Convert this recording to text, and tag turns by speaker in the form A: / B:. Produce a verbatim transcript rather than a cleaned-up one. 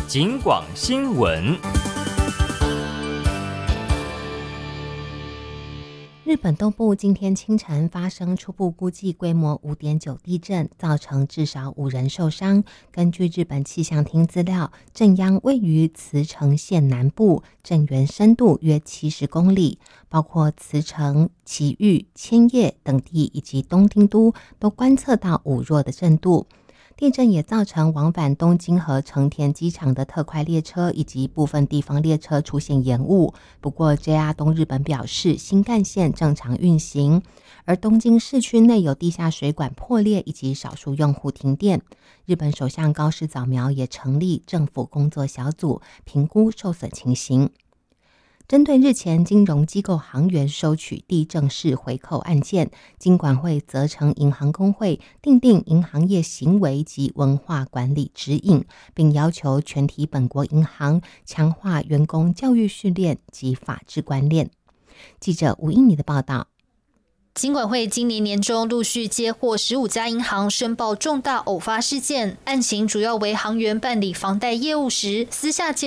A: 警广新闻。
B: 日本东部今天清晨发生初步估计规模 五点九 地震，造成至少五人受伤。根据日本气象厅资料，震央位于茨城县南部，震源深度约七十公里，包括茨城、埼玉、千叶等地以及东京都都观测到五弱的震度。地震也造成往返东京和成田机场的特快列车以及部分地方列车出现延误。不过 J R 东日本表示，新干线正常运行，而东京市区内有地下水管破裂以及少数用户停电。日本首相高市早苗也成立政府工作小组，评估受损情形。针对日前金融机构行员收取地政式回扣案件，金管会责成银行公会订定银行业行为及文化管理指引，并要求全体本国银行强化员工教育训练及法治观念。记者吴英妮的报道。
C: 金管会今年年中陆续接获十五家银行申报重大偶发事件，案情主要为行员办理房贷业务时私下借